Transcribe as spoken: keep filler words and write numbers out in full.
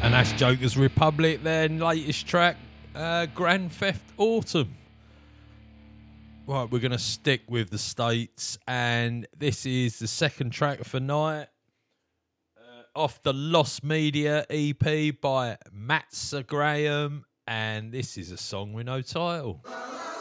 And that's Joker's Republic, their latest track, uh, Grand Theft Autumn. Right, we're going to stick with the States, and this is the second track for night, uh, off the Lost Media E P by Matt Sir Graham, and this is a song with no title.